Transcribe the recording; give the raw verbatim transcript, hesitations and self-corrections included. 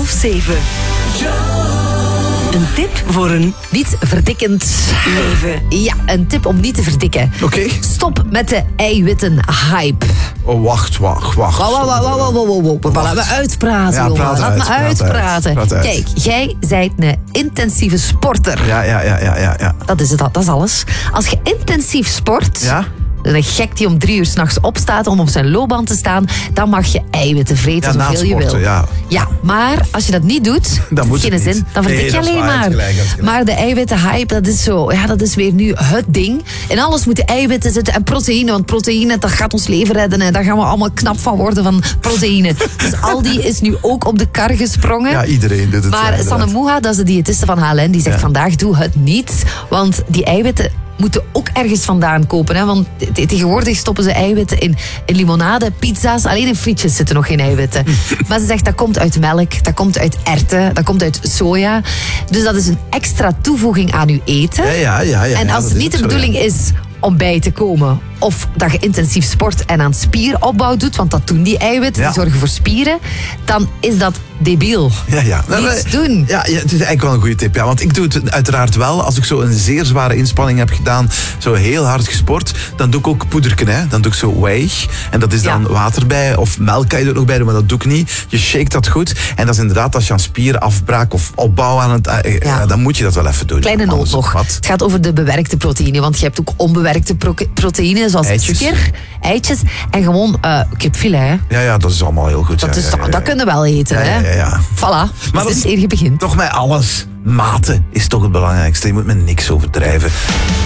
half zeven. Een tip voor een Niet verdikkend leven. Ja, een tip om niet te verdikken. Oké. Okay. Stop met de eiwitten-hype. Oh, wacht, wacht, wacht. Wow, wow, wow, wow, wow, wow, wow. Laat me uitpraten, ja, jongen. praat Laat uit, me praat uitpraten. Uit, praat Kijk, jij bent een intensieve sporter. Ja, ja, ja, ja, ja. ja. Dat is het, dat is alles. Als je intensief sport... Ja? Een gek die om drie uur 's nachts opstaat om op zijn loopband te staan, dan mag je eiwitten vreten Ja, zoveel je wil. sporten, ja. ja, maar als je dat niet doet, Dan moet geen het niet. zin. Dan verdik Nee, je dat is alleen waar, maar. het gelijk, het gelijk. Maar de eiwittenhype, dat is zo, ja, dat is weer nu het ding. In alles moeten eiwitten zitten en proteïne, want proteïne, dat gaat ons leven redden en daar gaan we allemaal knap van worden van proteïne. Dus Aldi is nu ook op de kar gesprongen. Ja, iedereen doet het. Maar ja, Sanne Moeha, dat is de diëtiste van H L N, die zegt Ja. vandaag doe het niet, want die eiwitten moeten ook ergens vandaan kopen. Hè? Want te- tegenwoordig stoppen ze eiwitten in, in limonade, pizza's. Alleen in frietjes zitten nog geen eiwitten. Maar ze zegt dat komt uit melk, dat komt uit erwten, dat komt uit soja. Dus dat is een extra toevoeging aan uw eten. Ja, ja, ja, ja, en ja, als dat het is niet de ook zo, bedoeling ja. is om bij te komen, of dat je intensief sport en aan spieropbouw doet, want dat doen die eiwitten, Ja. die zorgen voor spieren, dan is dat debiel. Ja, ja. Nou, Niets maar- doen. Ja, ja, het is eigenlijk wel een goede tip. Ja, want ik doe het uiteraard wel. Als ik zo een zeer zware inspanning heb gedaan, zo heel hard gesport, dan doe ik ook poederken. Hè. Dan doe ik zo whey. En dat is dan Ja. water bij. Of melk kan je er ook nog bij doen, maar dat doe ik niet. Je shake dat goed. En dat is inderdaad, als je aan spierafbraak of opbouw aan het... eh, eh, Ja. dan moet je dat wel even doen. Kleine noot Anders- nog. Wat? Het gaat over de bewerkte proteïne. Want je hebt ook onbewerkte pro- proteïne, zoals Eitjes. skir, eitjes en gewoon uh, kipfilet. Hè. Ja, ja, dat is allemaal heel goed. Dat, ja, is, ja, ja, ja. dat kunnen we wel eten. Ja, hè. ja, ja, ja. Voilà. Maar Maar dat dus is- eer je begint. Toch met alles. Maten is toch het belangrijkste. Je moet met niks overdrijven.